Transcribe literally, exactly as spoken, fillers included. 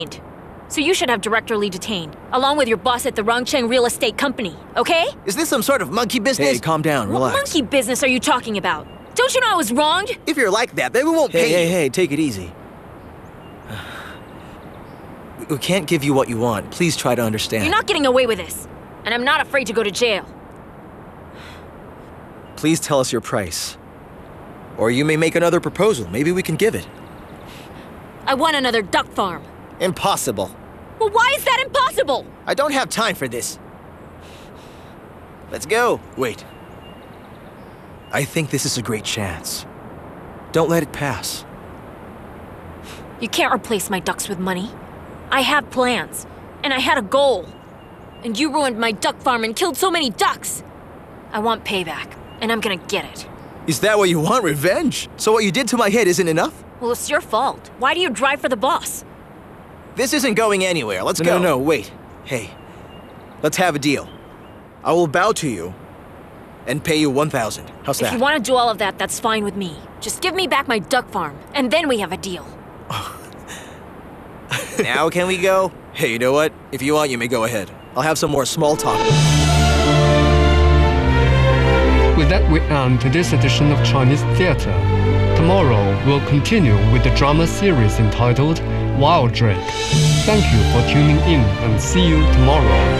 So you should have Director Lee detained, along with your boss at the Rongcheng Real Estate Company, okay? Is this some sort of monkey business? Hey, calm down, relax. What monkey business are you talking about? Don't you know I was wronged? If you're like that, then we won't Hey, pay hey, you. hey, take it easy. We can't give you what you want. Please try to understand. You're not getting away with this, and I'm not afraid to go to jail. Please tell us your price. Or you may make another proposal. Maybe we can give it. I want another duck farm. Impossible. Well, why is that impossible? I don't have time for this. Let's go. Wait. I think this is a great chance. Don't let it pass. You can't replace my ducks with money. I have plans, and I had a goal. And you ruined my duck farm and killed so many ducks. I want payback, and I'm gonna get it. Is that what you want, revenge? So what you did to my head isn't enough? Well, it's your fault. Why do you drive for the boss? This isn't going anywhere. Let's No, go. no, no, wait. Hey, let's have a deal. I will bow to you and pay you one thousand. How's If that? you want to do all of that, that's fine with me. Just give me back my duck farm, and then we have a deal. Now can we go? Hey, you know what? If you want, you may go ahead. I'll have some more small talk. With that, we end this edition of Chinese Theater. Tomorrow, we'll continue with the drama series entitled Wild Drake. Thank you for tuning in and see you tomorrow.